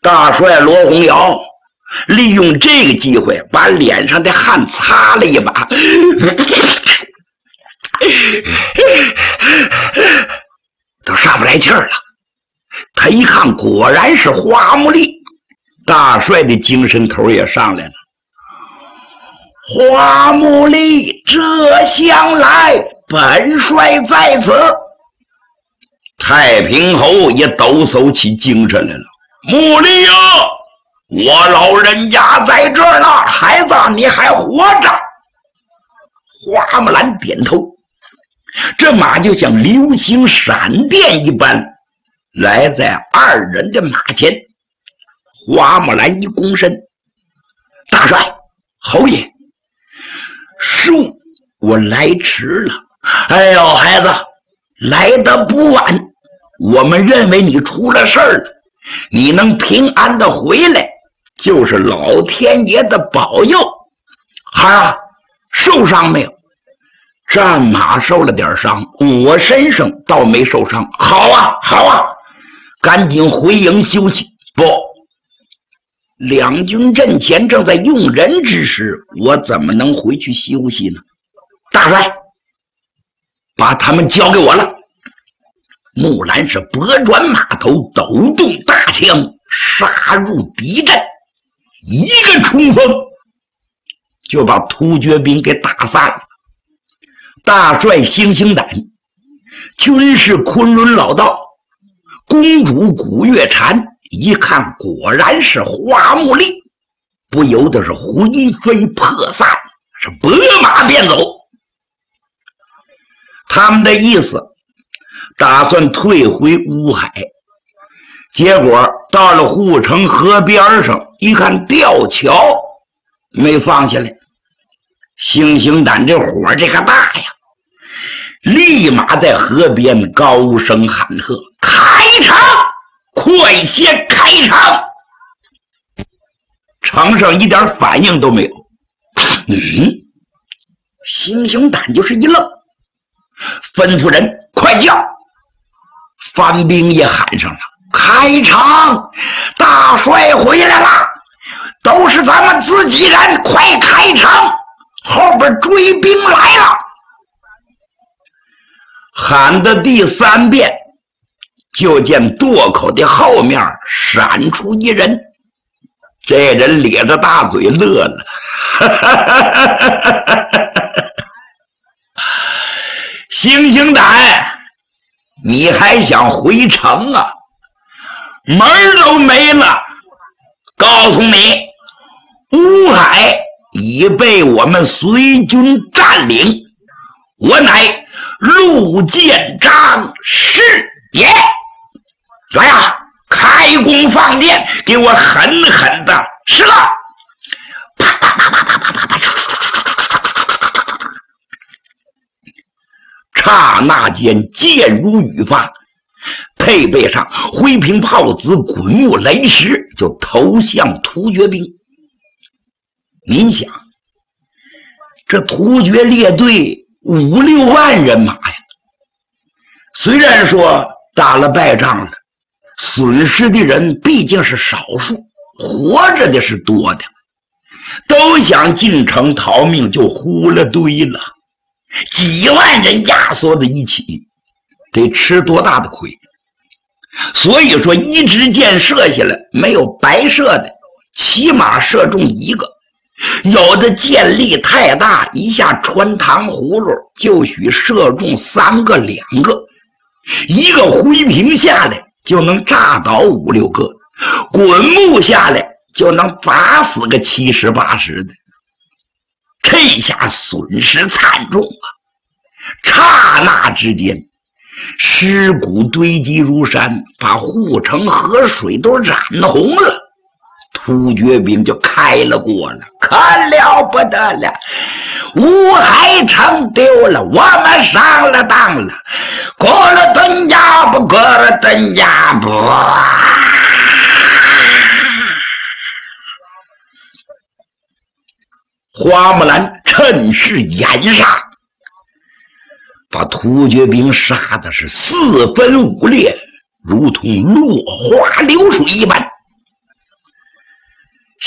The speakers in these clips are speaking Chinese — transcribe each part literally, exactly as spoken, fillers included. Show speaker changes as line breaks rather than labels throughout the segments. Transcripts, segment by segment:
大帅罗洪尧利用这个机会把脸上的汗擦了一把，都上不来气儿了。他一看，果然是花木丽，大帅的精神头也上来了。花木丽，这厢来，本帅在此。太平侯也抖擞起精神来了。木丽呀，我老人家在这儿呢，孩子你还活着。花木兰点头，这马就像流星闪电一般来在二人的马前。花木兰一躬身，大帅侯爷，恕我来迟了。哎呦，孩子来得不晚，我们认为你出了事儿了，你能平安的回来就是老天爷的保佑。孩儿受伤没有？战马受了点伤，我身上倒没受伤。好啊好啊，赶紧回营休息。不，两军阵前正在用人之时，我怎么能回去休息呢？大帅，把他们交给我了。木兰是拨转马头，抖动大枪，杀入敌阵，一个冲锋就把突厥兵给打散了。大帅星星胆，军师昆仑老道，公主古月禅一看果然是花木丽，不由得是魂飞魄散，是拨马便走。他们的意思打算退回乌海，结果到了护城河边上一看吊桥没放下来，星星胆这火这个大呀，立马在河边高声喊喝：开场，快些开场！城上一点反应都没有。嗯，星星胆就是一愣，吩咐人快叫。番兵也喊上了：开场，大帅回来了，都是咱们自己人，快开场，后边追兵来了。喊的第三遍，就见垛口的后面闪出一人，这人咧着大嘴乐了，星星胆，你还想回城啊？门都没了！告诉你，乌海已被我们隋军占领，我乃陆建章是也。来呀，开弓放箭，给我狠狠的是了！啪啪啪啪啪啪啪啪！刹那间，箭如雨发，配备上灰瓶炮子、滚木雷石，就投向突厥兵。您想，这突厥列队五六万人马呀，虽然说打了败仗了，损失的人毕竟是少数，活着的是多的，都想进城逃命，就糊了堆了。几万人压缩在一起，得吃多大的亏？所以说，一支箭射下来没有白射的，起码射中一个。有的箭力太大，一下穿糖葫芦，就许射中三个两个。一个灰瓶下来就能炸倒五六个，滚木下来就能砸死个七十八十的。这下损失惨重啊！刹那之间，尸骨堆积如山，把护城河水都染红了。突厥兵就开了锅了，可了不得了！乌海城丢了，我们上了当了，过了顿家不过了顿家不。花木兰趁势掩杀，把突厥兵杀的是四分五裂，如同落花流水一般。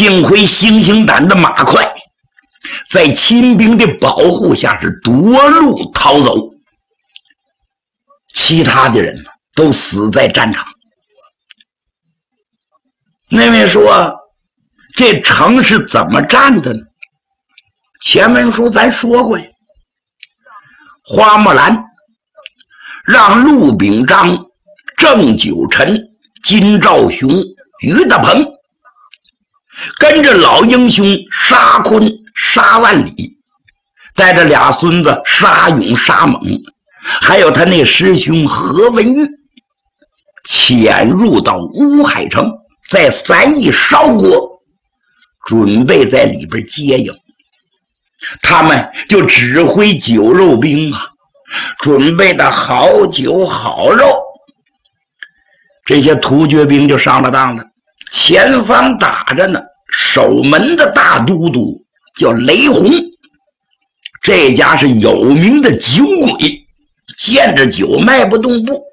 幸亏行刑胆的马快，在秦兵的保护下是夺路逃走，其他的人都死在战场。那位说这城是怎么战的呢？前文书咱说过呀，花木兰让陆秉章、郑九臣、金兆雄、于大鹏跟着老英雄沙坤、沙万里，带着俩孙子沙勇、沙猛，还有他那师兄何文玉，潜入到乌海城，在三义烧锅，准备在里边接应。他们就指挥酒肉兵啊，准备的好酒好肉。这些突厥兵就上了当了，前方打着呢，守门的大都督叫雷洪，这家是有名的酒鬼，见着酒迈不动步。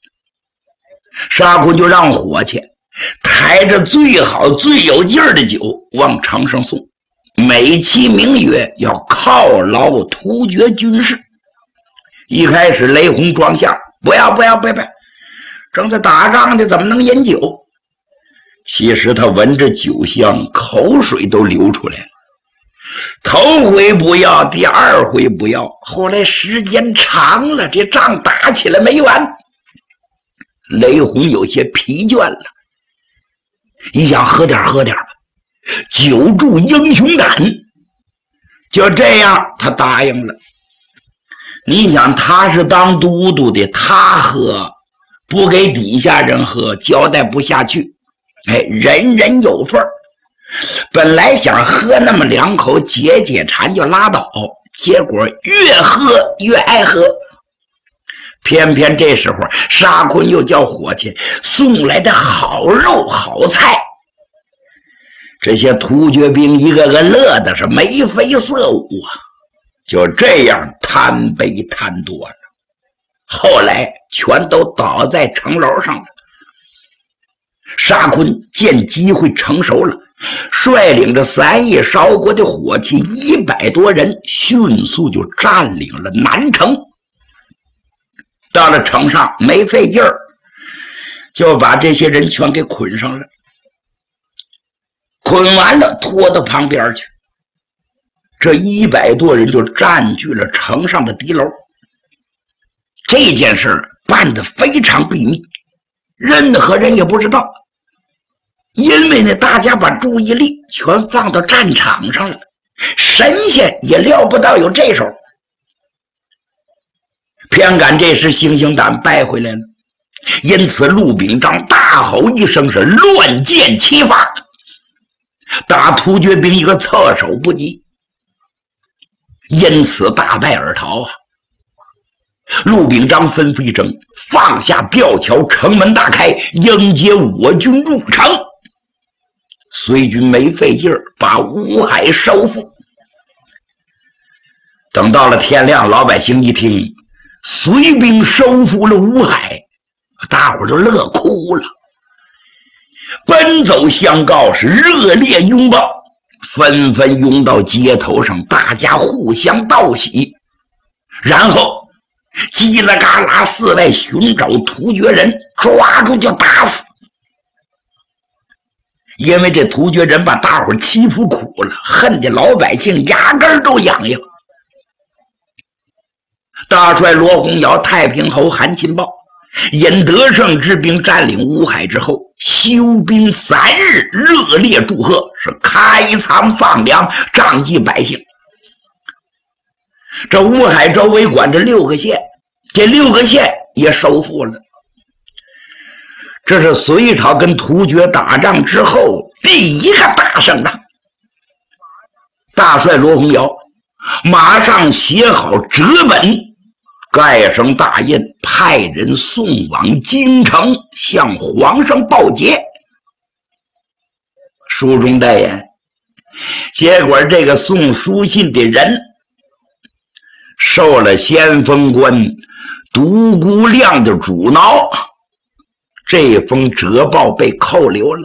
沙坤就让伙计抬着最好最有劲儿的酒往城上送，美其名曰要犒劳突厥军士。一开始雷洪装相，不要不要不要不要，正在打仗的怎么能饮酒？其实他闻着酒香，口水都流出来了。头回不要，第二回不要，后来时间长了，这仗打起来没完。雷洪有些疲倦了，一想喝点喝点吧，酒助英雄胆，就这样他答应了。你想他是当都督的，他喝不给底下人喝，交代不下去。哎，人人有份儿。本来想喝那么两口解解馋就拉倒，结果越喝越爱喝。偏偏这时候沙坤又叫伙计送来的好肉好菜，这些突厥兵一个个乐的是眉飞色舞啊，就这样贪杯贪多了。后来全都倒在城楼上了。沙坤见机会成熟了，率领着三义烧国的伙计一百多人，迅速就占领了南城。到了城上没费劲儿，就把这些人全给捆上了，捆完了拖到旁边去。这一百多人就占据了城上的敌楼。这件事办得非常秘密，任何人也不知道，因为呢，大家把注意力全放到战场上了，神仙也料不到有这手。偏赶这时行刑胆败回来了，因此陆秉章大吼一声，是乱箭齐发，打突厥兵一个措手不及，因此大败而逃啊。陆秉章吩咐一声，放下吊桥，城门大开，迎接我军入城。隋军没费劲儿把乌海收复。等到了天亮，老百姓一听隋兵收复了乌海，大伙儿都乐哭了，奔走相告，是热烈拥抱，纷纷拥到街头上，大家互相道喜，然后叽啦嘎啦四外寻找突厥人，抓住就打死。因为这突厥人把大伙欺负苦了，恨得老百姓牙根都痒痒。大帅罗洪尧、太平侯韩钦豹因得胜之兵占领乌海之后，休兵三日，热烈祝贺，是开仓放粮，赈济百姓。这乌海周围管着六个县，这六个县也收复了。这是隋朝跟突厥打仗之后第一个大胜仗。大帅罗洪尧马上写好折本，盖上大印，派人送往京城，向皇上报捷。书中代言，结果这个送书信的人受了先锋官独孤亮的阻挠，这封折报被扣留了。